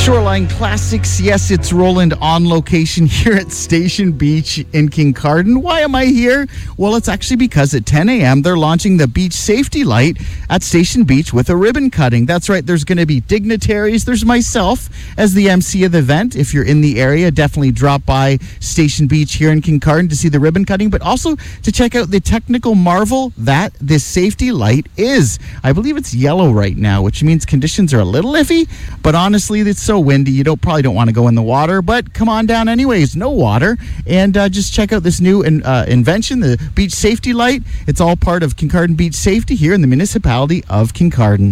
Shoreline Classics. Yes, it's Roland on location here at Station Beach in Kincardine. Why am I here? Well, it's actually because at 10 a.m. they're launching the beach safety light at Station Beach with a ribbon cutting. That's right, there's going to be dignitaries. There's myself as the MC of the event. If you're in the area, definitely drop by Station Beach here in Kincardine to see the ribbon cutting, but also to check out the technical marvel that this safety light is. I believe it's yellow right now, which means conditions are a little iffy, but honestly, it's so windy, you probably don't want to go in the water, but come on down anyways, no water, and just check out this new invention, the beach safety light. It's all part of Kincardine Beach Safety here in the municipality of Kincardine.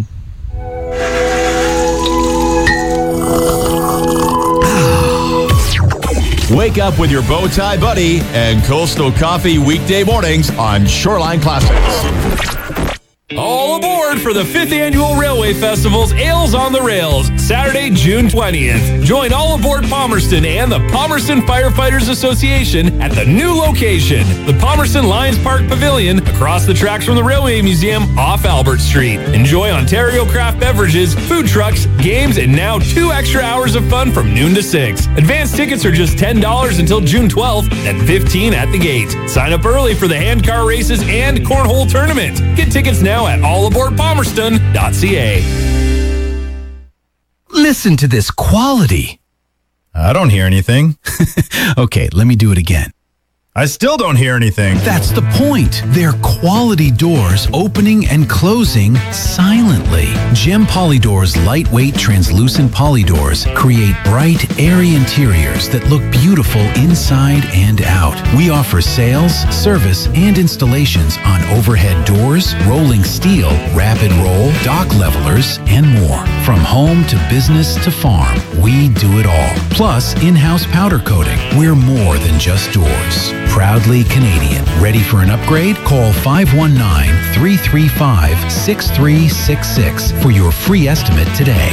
Wake up with your bow tie buddy and Coastal Coffee weekday mornings on Shoreline Classics. All aboard for the 5th Annual Railway Festival's Ales on the Rails, Saturday, June 20th. Join All Aboard Palmerston and the Palmerston Firefighters Association at the new location, the Palmerston Lions Park Pavilion, across the tracks from the Railway Museum off Albert Street. Enjoy Ontario craft beverages, food trucks, games, and now 2 extra hours of fun from noon to 6. Advance tickets are just $10 until June 12th, then $15 at the gate. Sign up early for the handcar races and cornhole tournament. Get tickets now at allaboardpalmerston.ca. Listen to this quality. I don't hear anything. Okay, let me do it again. I still don't hear anything. That's the point. They're quality doors opening and closing silently. Gem Polydoors lightweight translucent polydoors create bright, airy interiors that look beautiful inside and out. We offer sales, service, and installations on overhead doors, rolling steel, rapid roll, dock levelers, and more. From home to business to farm, we do it all. Plus, in-house powder coating. We're more than just doors. Proudly Canadian. Ready for an upgrade? Call 519-335-6366 for your free estimate today.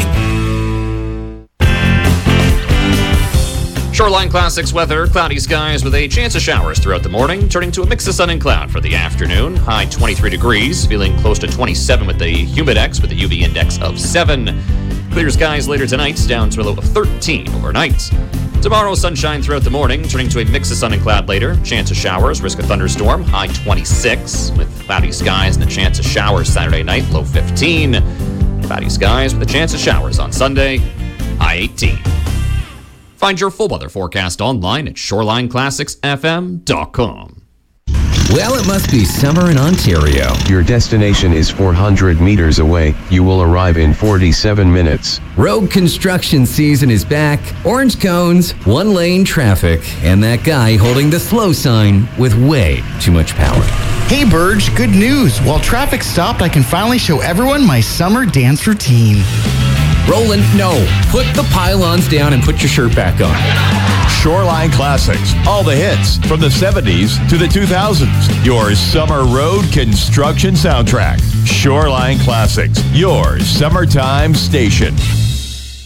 Shoreline Classics weather, cloudy skies with a chance of showers throughout the morning, turning to a mix of sun and cloud for the afternoon. High 23 degrees, feeling close to 27 with the Humidex with a UV index of 7. Clear skies later tonight, down to a low of 13 overnight. Tomorrow, sunshine throughout the morning, turning to a mix of sun and cloud later. Chance of showers, risk of thunderstorm, high 26, with cloudy skies and a chance of showers Saturday night, low 15. Cloudy skies with a chance of showers on Sunday, high 18. Find your full weather forecast online at shorelineclassicsfm.com. Well, it must be summer in Ontario. Your destination is 400 meters away. You will arrive in 47 minutes. Road construction season is back. Orange cones, 1-lane traffic, and that guy holding the slow sign with way too much power. Hey, Burge, good news. While traffic stopped, I can finally show everyone my summer dance routine. Roland, no. Put the pylons down and put your shirt back on. Shoreline Classics. All the hits from the 70s to the 2000s. Your summer road construction soundtrack. Shoreline Classics. Your summertime station.